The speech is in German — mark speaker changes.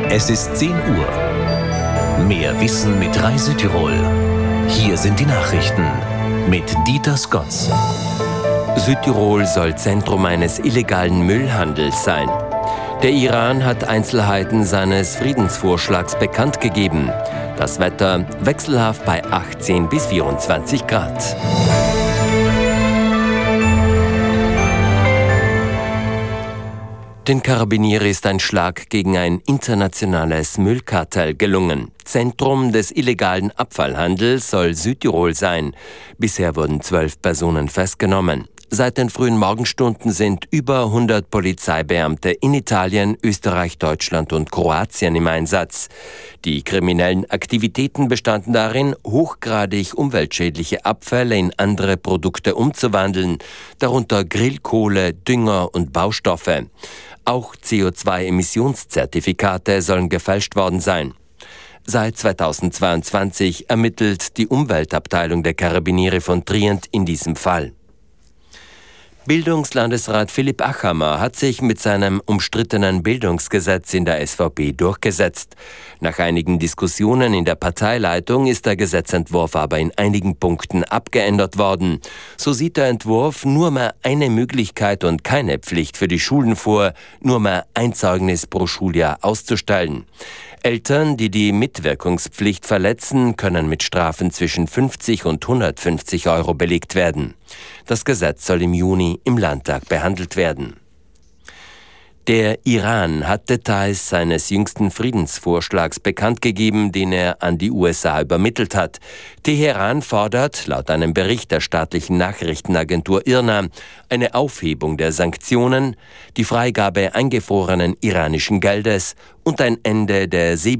Speaker 1: Es ist 10 Uhr. Mehr Wissen mit Reisetirol. Hier sind die Nachrichten mit Dieter Skotz.
Speaker 2: Südtirol soll Zentrum eines illegalen Müllhandels sein. Der Iran hat Einzelheiten seines Friedensvorschlags bekannt gegeben. Das Wetter wechselhaft bei 18 bis 24 Grad. Den Carabinieri ist ein Schlag gegen ein internationales Müllkartell gelungen. Zentrum des illegalen Abfallhandels soll Südtirol sein. Bisher wurden 12 Personen festgenommen. Seit den frühen Morgenstunden sind über 100 Polizeibeamte in Italien, Österreich, Deutschland und Kroatien im Einsatz. Die kriminellen Aktivitäten bestanden darin, hochgradig umweltschädliche Abfälle in andere Produkte umzuwandeln, darunter Grillkohle, Dünger und Baustoffe. Auch CO2-Emissionszertifikate sollen gefälscht worden sein. Seit 2022 ermittelt die Umweltabteilung der Carabinieri von Trient in diesem Fall. Bildungslandesrat Philipp Achammer hat sich mit seinem umstrittenen Bildungsgesetz in der SVP durchgesetzt. Nach einigen Diskussionen in der Parteileitung ist der Gesetzentwurf aber in einigen Punkten abgeändert worden. So sieht der Entwurf nur mehr eine Möglichkeit und keine Pflicht für die Schulen vor, nur mehr ein Zeugnis pro Schuljahr auszustellen. Eltern, die die Mitwirkungspflicht verletzen, können mit Strafen zwischen 50 und 150 Euro belegt werden. Das Gesetz soll im Juni im Landtag behandelt werden. Der Iran hat Details seines jüngsten Friedensvorschlags bekannt gegeben, den er an die USA übermittelt hat. Teheran fordert, laut einem Bericht der staatlichen Nachrichtenagentur IRNA, eine Aufhebung der Sanktionen, die Freigabe eingefrorenen iranischen Geldes und ein Ende der